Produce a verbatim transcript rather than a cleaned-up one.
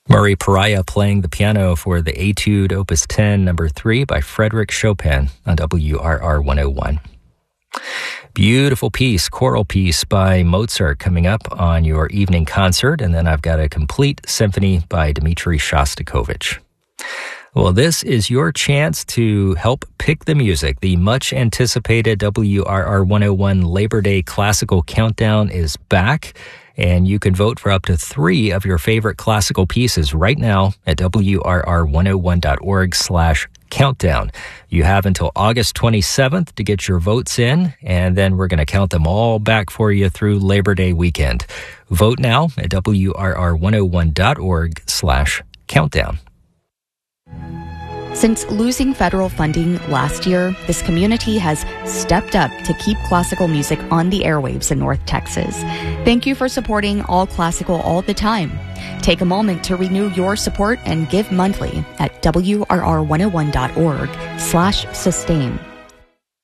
Murray Pariah playing the piano for the Etude Opus ten, number three by Frédéric Chopin on W R R one oh one. Beautiful piece, choral piece by Mozart coming up on your evening concert, and then I've got a complete symphony by Dmitri Shostakovich. Well, this is your chance to help pick the music. The much-anticipated W R R one oh one Labor Day Classical Countdown is back, and you can vote for up to three of your favorite classical pieces right now at W R R one oh one dot org slash countdown. You have until August twenty-seventh to get your votes in, and then we're going to count them all back for you through Labor Day weekend. Vote now at W R R one oh one dot org slash countdown. Since losing federal funding last year, this community has stepped up to keep classical music on the airwaves in North Texas. Thank you for supporting all classical all the time. Take a moment to renew your support and give monthly at W R R one oh one dot org slash sustain.